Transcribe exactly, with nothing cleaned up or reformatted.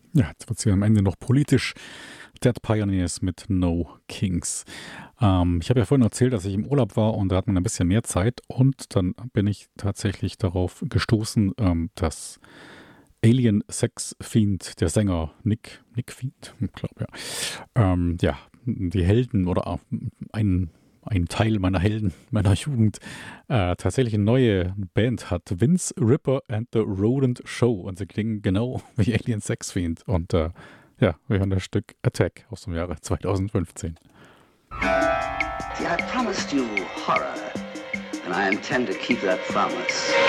Ja, jetzt wird es hier am Ende noch politisch. Dead Pioneers mit No Kings. Ähm, ich habe ja vorhin erzählt, dass ich im Urlaub war und da hat man ein bisschen mehr Zeit und dann bin ich tatsächlich darauf gestoßen, ähm, dass Alien Sex Fiend, der Sänger Nick, Nick Fiend, ich glaube ja, ähm, ja, die Helden oder auch ein, ein Teil meiner Helden, meiner Jugend, äh, tatsächlich eine neue Band hat. Vince Ripper and the Rodent Show. Und sie klingen genau wie Alien Sex Fiend. Und äh, ja, wir hören das Stück Attack aus dem Jahre zwanzig fünfzehn. See, I promised you horror, and I intend to keep that promise.